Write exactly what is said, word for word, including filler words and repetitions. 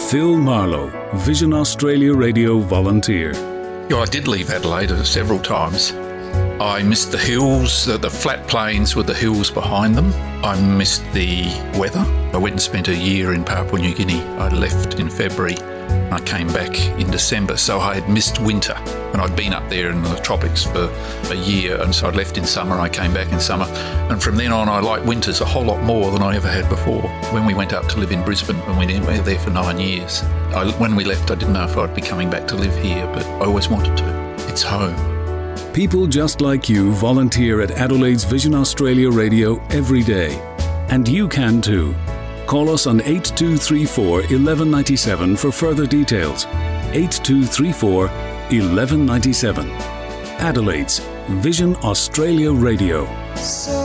Phil Marlowe, Vision Australia Radio volunteer. Yeah, I did leave Adelaide several times. I missed the hills, the, the flat plains with the hills behind them. I missed the weather. I went and spent a year in Papua New Guinea. I left in February. I came back in December, so I had missed winter. And I'd been up there in the tropics for a year, and so I'd left in summer, I came back in summer. And from then on, I liked winters a whole lot more than I ever had before. When we went up to live in Brisbane, and we were there for nine years, I, when we left, I didn't know if I'd be coming back to live here, but I always wanted to. It's home. People just like you volunteer at Adelaide's Vision Australia Radio every day. And you can too. Call us on eight two three four, one one nine seven for further details. eight two three four, one one nine seven. Adelaide's Vision Australia Radio.